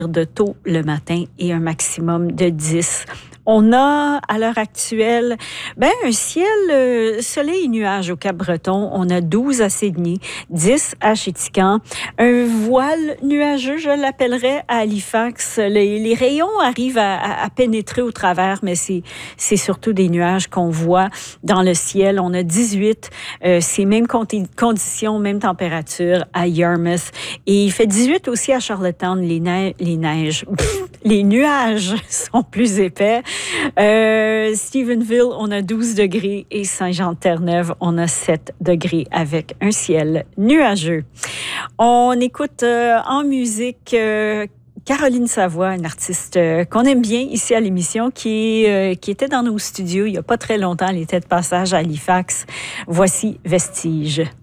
de tôt le matin et un maximum de 10. On a, à l'heure actuelle, un ciel, soleil et nuages au Cap-Breton. On a 12 à Sydney, 10 à Chéticamp. Un voile nuageux, je l'appellerais, à Halifax. Les rayons arrivent à pénétrer au travers, mais c'est surtout des nuages qu'on voit dans le ciel. On a 18, ces mêmes conditions, même température à Yarmouth. Et il fait 18 aussi à Charlottetown. Les nuages sont plus épais. Stephenville, on a 12 degrés et Saint-Jean-de-Terre-Neuve, on a 7 degrés avec un ciel nuageux. On écoute en musique Caroline Savoie, une artiste qu'on aime bien ici à l'émission, qui était dans nos studios il n'y a pas très longtemps. Elle était de passage à Halifax. Voici Vestige.